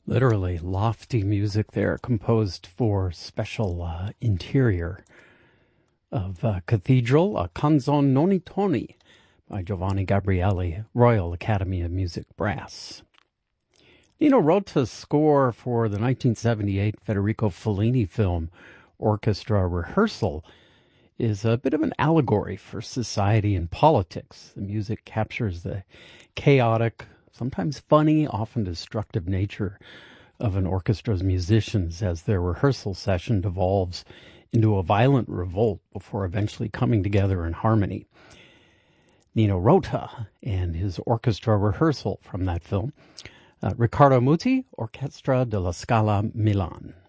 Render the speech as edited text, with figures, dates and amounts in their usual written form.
Literally lofty music there, composed for special interior of Cathedral, a Canzone non toni by Giovanni Gabrieli, Royal Academy of Music Brass. Nino Rota's score for the 1978 Federico Fellini film Orchestra Rehearsal is a bit of an allegory for society and politics. The music captures the chaotic, sometimes funny, often destructive nature of an orchestra's musicians as their rehearsal session devolves into a violent revolt before eventually coming together in harmony. Nino Rota and his orchestra rehearsal from that film. Riccardo Muti, Orchestra della Scala, Milan.